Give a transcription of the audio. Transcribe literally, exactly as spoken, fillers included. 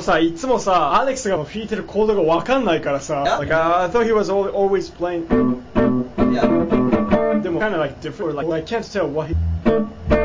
もさ、いつもさ、アレックスが弾いてるコードがわかんないからさ、 Yeah. like, I, I thought he was al- always playing. Yeah. でも kind of like different, like I can't tell what he